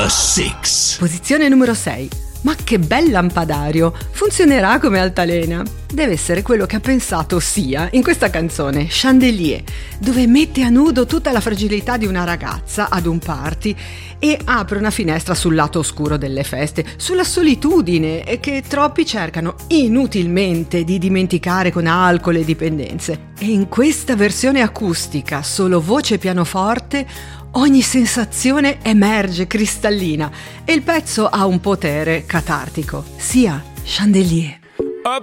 Number 6. Posizione numero 6. Ma che bel lampadario! Funzionerà come altalena. Deve essere quello che ha pensato Sia in questa canzone, Chandelier, dove mette a nudo tutta la fragilità di una ragazza ad un party e apre una finestra sul lato oscuro delle feste, sulla solitudine che troppi cercano inutilmente di dimenticare con alcol e dipendenze. E in questa versione acustica, solo voce e pianoforte, ogni sensazione emerge cristallina e il pezzo ha un potere catartico. Sia, Chandelier.